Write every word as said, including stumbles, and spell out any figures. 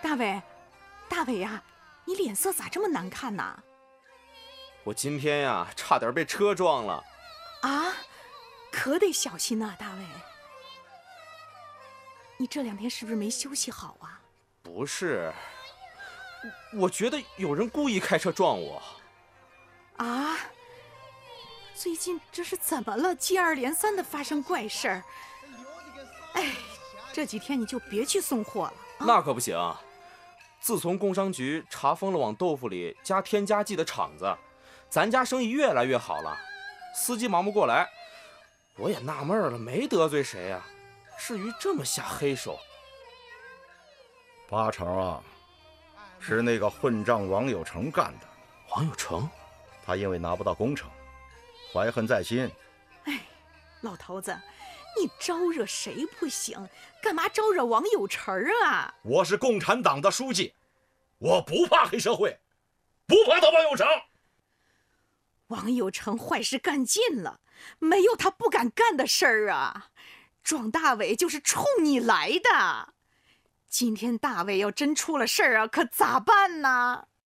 大伟，大伟呀、啊，你脸色咋这么难看呢？ 我今天呀，差点被车撞了。 啊，可得小心呐、啊，大伟。你这两天是不是没休息好啊？ 不是，我觉得有人故意开车撞我。 啊？最近这是怎么了？接二连三的发生怪事儿。哎，这几天你就别去送货了。啊、 那可不行。自从工商局查封了往豆腐里加添加剂的厂子，咱家生意越来越好了，司机忙不过来。我也纳闷了，没得罪谁呀、啊，至于这么下黑手？ 八成啊，是那个混账王有成干的。 王有成？ 他因为拿不到工程，怀恨在心。 哎，老头子，你招惹谁不行，干嘛招惹王有成啊？ 我是共产党的书记，我不怕黑社会，不怕他王有成。 王有成坏事干尽了，没有他不敢干的事儿啊！撞大伟就是冲你来的。今天大伟要真出了事儿啊，可咋办呢？